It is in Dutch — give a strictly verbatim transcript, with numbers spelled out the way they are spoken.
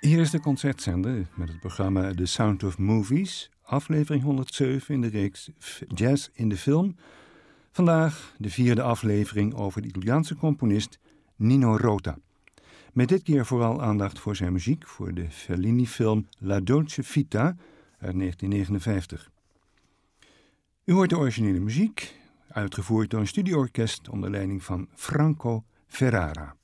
Hier is de concertzender met het programma The Sound of Movies, aflevering honderdzeven in de reeks Jazz in de Film. Vandaag de vierde aflevering over de Italiaanse componist Nino Rota. Met dit keer vooral aandacht voor zijn muziek voor de Fellini-film La Dolce Vita uit negentien negenenvijftig. U hoort de originele muziek, uitgevoerd door een studioorkest onder leiding van Franco Ferrara.